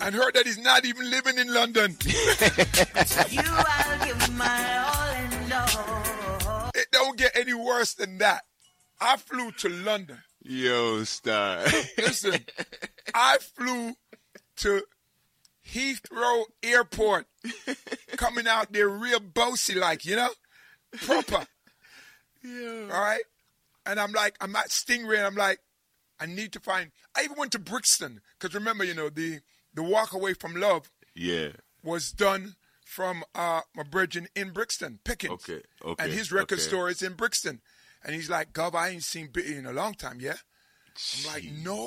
and heard that he's not even living in London. You, I'll give my all and all. It don't get any worse than that. I flew to London. Yo, Star. Listen, I flew to Heathrow Airport, coming out there real bossy like, you know? Proper. Yeah. All right? And I'm at Stingray, and I'm like, I need to find... I even went to Brixton, because remember, you know, the Walk Away from Love was done from my brethren in Brixton, Pickens. Okay. And his record store is in Brixton. And he's like, Gov, I ain't seen Bitty in a long time, yeah? I'm like, no.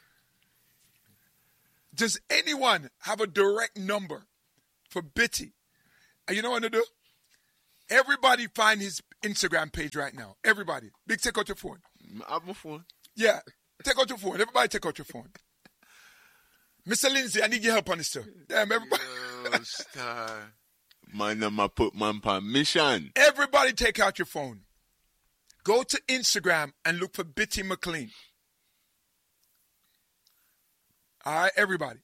Does anyone have a direct number for Bitty? And you know what to do? Everybody find his Instagram page right now. Everybody. Big, take out your phone. I have my phone. Yeah. Take out your phone. Everybody take out your phone. Mr. Lindsay, I need your help on this, too. Damn, everybody. Yo, Star. Man, I'ma put man on mission. Everybody take out your phone. Go to Instagram and look for Bitty McLean. All right, everybody.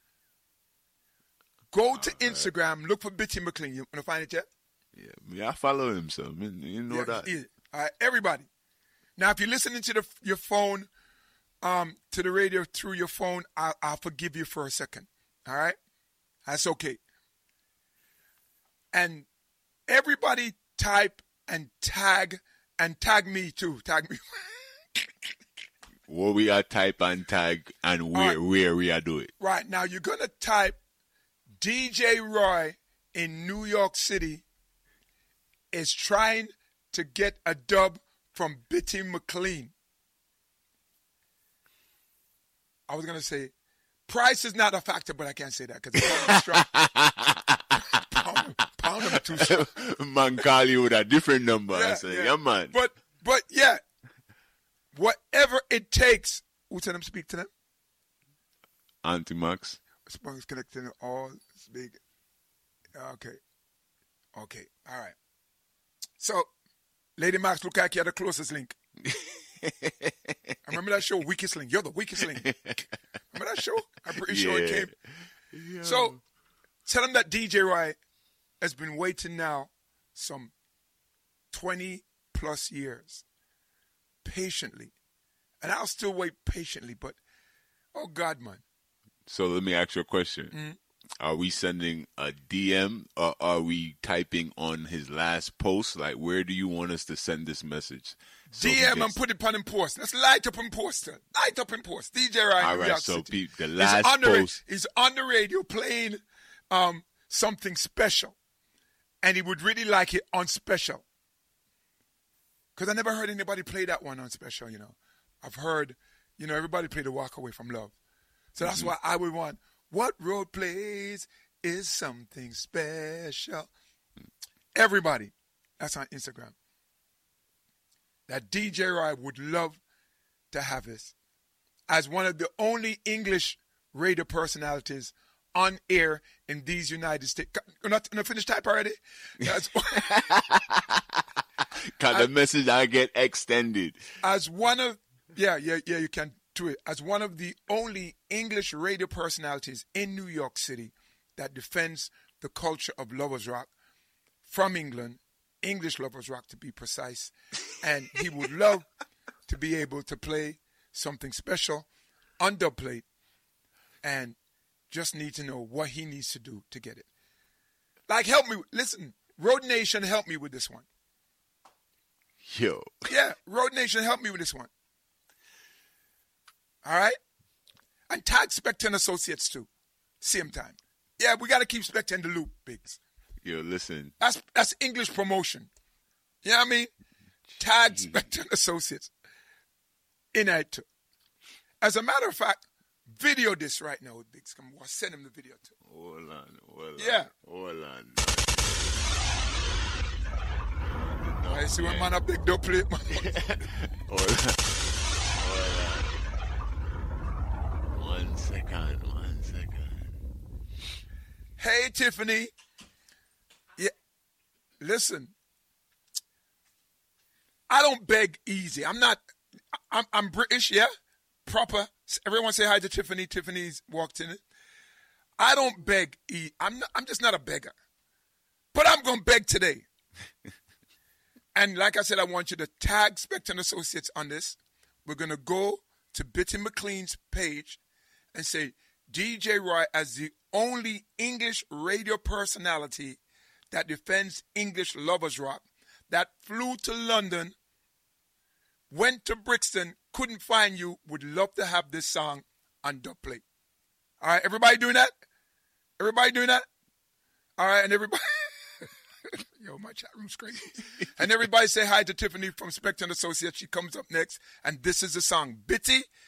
Go to Instagram, look for Bitty McLean. You want to find it yet? Yeah, I follow him, so you know that. Yeah. All right, everybody. Now, if you're listening to your phone, to the radio through your phone, I'll forgive you for a second. All right? That's okay. And everybody type and tag me too. Tag me. What we are type and tag and where we are do it. Right. Now, you're going to type DJ Roy in New York City is trying to get a dub from Bitty McLean. I was going to say, price is not a factor, but I can't say that because pound them too strong. Man call you with a different number. I say, yeah, man. But yeah, whatever it takes. Who tell them speak to them? Auntie Max. Spong's connecting all big. Okay. All right. So, Lady Max look like you're the closest link. I remember that show, Weakest Link. You're the weakest link. Remember that show? I'm pretty sure it came. Yeah. So, tell them that DJ Roy has been waiting now some 20 plus years patiently. And I'll still wait patiently, but oh God, man. So let me ask you a question. Mm-hmm. Are we sending a DM or are we typing on his last post? Like, where do you want us to send this message? So DM and put it on in post. Let's light up in post. Light up in post. DJ Ryan. All right, so the last post. He's on the radio playing something special. And he would really like it on special. Because I never heard anybody play that one on special, you know. I've heard, you know, everybody play the Walk Away from Love. So that's why I would want, what road plays is something special. Everybody, that's on Instagram. That DJ Roy would love to have this as one of the only English radio personalities on air in these United States. Not finished type already? Because the message I get extended. As one of, you can do it. As one of the only English radio personalities in New York City that defends the culture of Lovers Rock from England, English Lovers Rock to be precise, and he would love to be able to play something special on dubplate and just need to know what he needs to do to get it. Like, help me. Listen, Road Nation, help me with this one. Yo. Yeah, Road Nation, help me with this one. All right? And tag Spectre and Associates too. Same time. Yeah, we got to keep Spectre in the loop, Biggs. Yo, listen. That's English promotion. You know what I mean? Tag Spectre and Associates in it too. As a matter of fact, video this right now with Biggs. Come on, send him the video too. Hold on. Yeah. Hold on. I see one man a big dope plate, man. Hold on. One second. Hey, Tiffany. Yeah. Listen. I don't beg easy. I'm British, yeah? Proper. Everyone say hi to Tiffany. Tiffany's walked in it. I don't beg. I'm just not a beggar. But I'm going to beg today. And like I said, I want you to tag Spector and Associates on this. We're going to go to Bitty McLean's page and say, DJ Roy, as the only English radio personality that defends English lovers rock, that flew to London, went to Brixton, couldn't find you, would love to have this song on dubplate. All right, everybody doing that? Everybody doing that? All right, and everybody... Yo, my chat room's crazy. And everybody say hi to Tiffany from Spector and Associates. She comes up next, and this is the song. Bitty